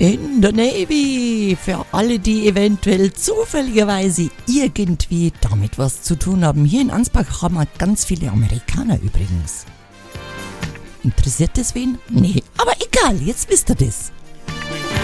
In der Navy. Für alle, die eventuell zufälligerweise irgendwie damit was zu tun haben. Hier in Ansbach haben wir ganz viele Amerikaner übrigens. Interessiert das wen? Nee, aber egal, jetzt wisst ihr das.